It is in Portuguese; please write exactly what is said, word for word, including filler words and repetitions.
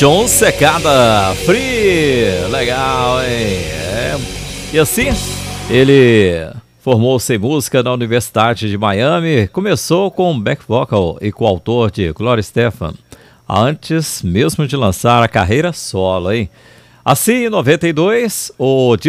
John Secada, Free, legal, hein? É. E assim, ele formou-se em música na Universidade de Miami, começou com back vocal e coautor de Gloria Estefan, antes mesmo de lançar a carreira solo, hein? Assim, em noventa e dois, o